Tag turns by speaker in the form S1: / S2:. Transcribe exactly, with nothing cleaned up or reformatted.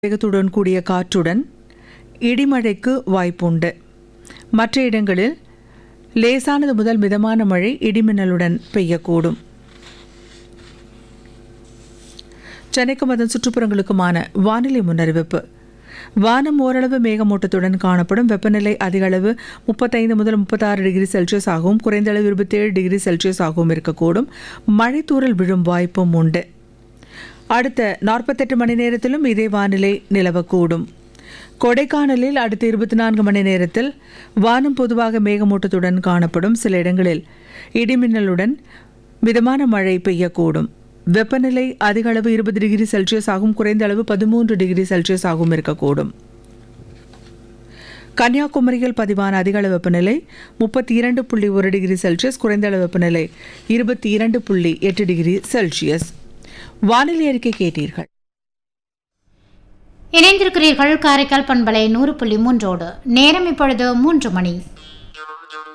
S1: வேகத்துடன் கூடிய காற்றுடன் இடிமழைக்கு வாய்ப்புண்டு. மற்ற இடங்களில் லேசானது முதல் மிதமான மழை இடிமின்னலுடன் பெய்யக்கூடும். சென்னைக்கும் அதன் சுற்றுப்புறங்களுக்குமான வானிலை முன்னறிவிப்பு. வானம் ஓரளவு மேகமூட்டத்துடன் காணப்படும். வெப்பநிலை அதிக அளவு முப்பத்தைந்து முதல் முப்பத்தாறு டிகிரி செல்சியஸ் ஆகவும் குறைந்த அளவு இருபத்தேழு டிகிரி செல்சியஸ் ஆகவும் இருக்கக்கூடும். மழை தூறல் விழும் வாய்ப்பும் உண்டு. அடுத்த நாற்பத்தெட்டு மணி நேரத்திலும் இதே வானிலை நிலவக்கூடும். கொடைக்கானலில் அடுத்த இருபத்தி நான்கு மணி நேரத்தில் வானம் பொதுவாக மேகமூட்டத்துடன் காணப்படும். சில இடங்களில் இடிமின்னலுடன் மிதமான மழை பெய்யக்கூடும். வெப்பநிலை அதிக அளவு இருபது டிகிரி செல்சியஸ் ஆகும் குறைந்த அளவு பதிமூன்று டிகிரி செல்சியஸ் ஆகவும் இருக்கக்கூடும். கன்னியாகுமரியில் பதிவான அதிக அளவு வெப்பநிலை முப்பத்தி இரண்டு புள்ளி ஒரு டிகிரி செல்சியஸ் குறைந்த அளவு வெப்பநிலை இருபத்தி இரண்டு புள்ளி எட்டு டிகிரி செல்சியஸ். வானிலை அறிக்கை கேட்டீர்கள்.
S2: இணைந்திருக்கிறீர்கள் காரைக்கால் பண்பலை நூறு புள்ளி மூன்றோடு. நேரம் இப்பொழுது மூன்று மணி.